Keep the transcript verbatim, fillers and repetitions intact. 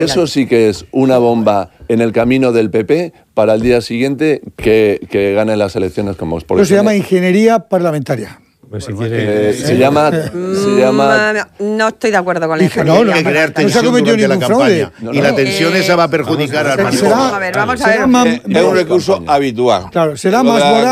Eso sí que es una bomba en el camino del P P para el día siguiente que, que gane las elecciones con Vox. Eso se llama ingeniería parlamentaria. Pues si quiere, eh, se llama... Se llama no estoy de acuerdo con la Dije, ingeniería. no, no, Hay que crear no se ha tensión cometido durante la ningún fraude. campaña. No, y no. la tensión Eh, esa va a perjudicar al partido. será- Vamos a ver, vamos a será ver. más- Es un recurso habitual. Claro, será Lo de más la- moral.